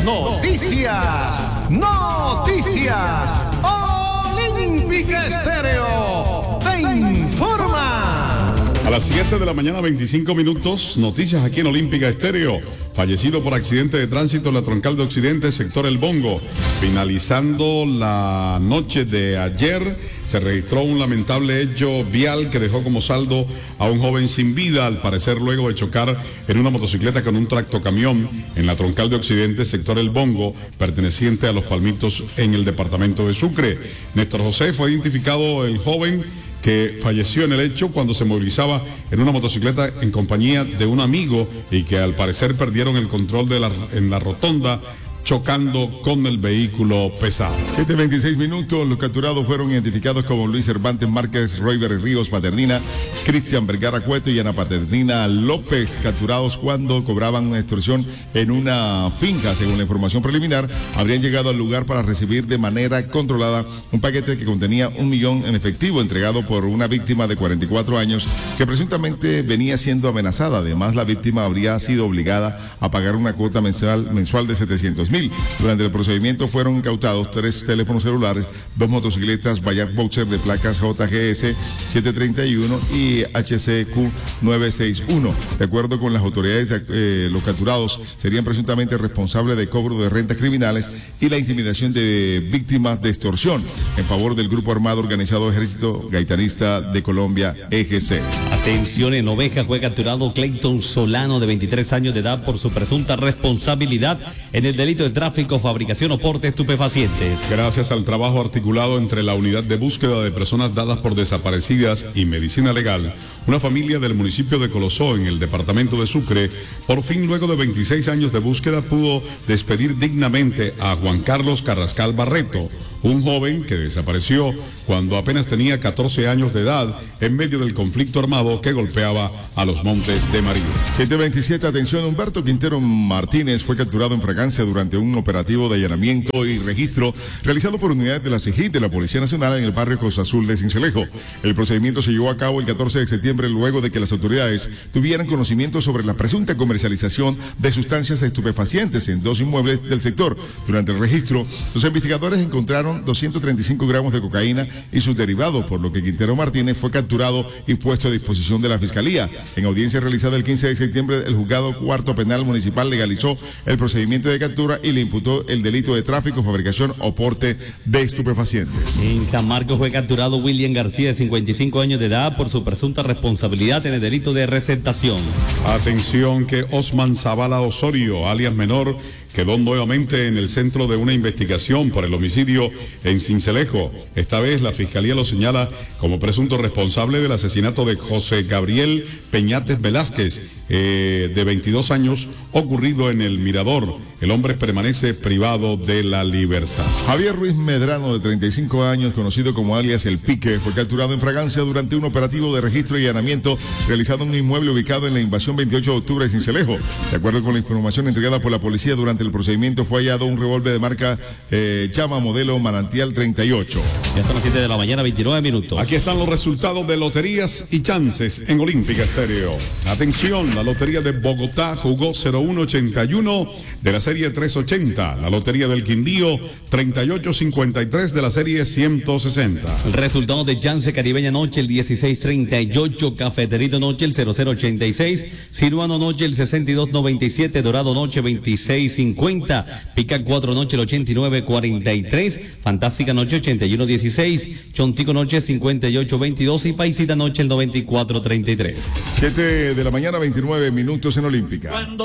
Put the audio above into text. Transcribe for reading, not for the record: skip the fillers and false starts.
Noticias. Olímpica Estéreo te informa. A las 7 de la mañana, 25 minutos, noticias aquí en Olímpica Estéreo. Fallecido por accidente de tránsito en la troncal de Occidente, sector El Bongo. Finalizando la noche de ayer, se registró un lamentable hecho vial que dejó como saldo a un joven sin vida, al parecer luego de chocar en una motocicleta con un tractocamión en la troncal de Occidente, sector El Bongo, perteneciente a Los Palmitos en el departamento de Sucre. Néstor José fue identificado el joven que falleció en el hecho cuando se movilizaba en una motocicleta en compañía de un amigo y que al parecer perdieron el control en la rotonda, chocando con el vehículo pesado. 7:26 minutos, los capturados fueron identificados como Luis Cervantes Márquez, Royber Ríos Paternina, Cristian Vergara Cueto y Ana Paternina López, capturados cuando cobraban una extorsión en una finca. Según la información preliminar, habrían llegado al lugar para recibir de manera controlada un paquete que contenía 1 millón en efectivo, entregado por una víctima de 44 años que presuntamente venía siendo amenazada. Además, la víctima habría sido obligada a pagar una cuota mensual de 700,000. Durante el procedimiento fueron incautados 3 teléfonos celulares, 2 motocicletas Bayak Boxer de placas JGS 731 y HCQ 961. De acuerdo con las autoridades, los capturados serían presuntamente responsables de cobro de rentas criminales y la intimidación de víctimas de extorsión en favor del grupo armado organizado Ejército Gaitanista de Colombia, EGC. Atención, en Oveja fue capturado Clayton Solano, de 23 años de edad, por su presunta responsabilidad en el delito de tráfico, fabricación o porte de estupefacientes. Gracias al trabajo articulado entre la unidad de búsqueda de personas dadas por desaparecidas y medicina legal, una familia del municipio de Colosó, en el departamento de Sucre, por fin, luego de 26 años de búsqueda, pudo despedir dignamente a Juan Carlos Carrascal Barreto, un joven que desapareció cuando apenas tenía 14 años de edad en medio del conflicto armado que golpeaba a los Montes de María. 7:27, atención, Humberto Quintero Martínez fue capturado en Fragancia durante un operativo de allanamiento y registro realizado por unidades de la CEGIP de la Policía Nacional en el barrio Costa Azul de Sincelejo. El procedimiento se llevó a cabo el 14 de septiembre luego de que las autoridades tuvieran conocimiento sobre la presunta comercialización de sustancias estupefacientes en 2 inmuebles del sector. Durante el registro, los investigadores encontraron 235 gramos de cocaína y sus derivados, por lo que Quintero Martínez fue capturado y puesto a disposición de la Fiscalía. En audiencia realizada el 15 de septiembre, el juzgado cuarto penal municipal legalizó el procedimiento de captura y le imputó el delito de tráfico, fabricación o porte de estupefacientes. En San Marcos fue capturado William García, de 55 años de edad, por su presunta responsabilidad en el delito de receptación. Atención, que Osman Zavala Osorio, alias Menor, quedó nuevamente en el centro de una investigación por el homicidio en Sincelejo. Esta vez la Fiscalía lo señala como presunto responsable del asesinato de José Gabriel Peñates Velázquez, de 22 años, ocurrido en el Mirador. El hombre permanece privado de la libertad. Javier Ruiz Medrano, de 35 años, conocido como alias El Pique, fue capturado en Fragancia durante un operativo de registro y allanamiento realizado en un inmueble ubicado en la Invasión 28 de octubre de Sincelejo. De acuerdo con la información entregada por la policía, durante el procedimiento fue hallado un revólver de marca Chama modelo Manantial 38. Ya son las 7 de la mañana, 29 minutos. Aquí están los resultados de loterías y chances en Olímpica Estéreo. Atención, la lotería de Bogotá jugó 0181 de la serie 380. La lotería del Quindío 3853 de la serie 160. El resultado de Chance Caribeña Noche el 1638, Cafeterito Noche el 0086, Ciruano Noche el 6297, Dorado Noche 2650, Pica 4 Noche el 8943, Fantástica Noche 8116, Chontico Noche 5822 y Paisita Noche el 9433. 7 de la mañana, 29 minutos en Olímpica.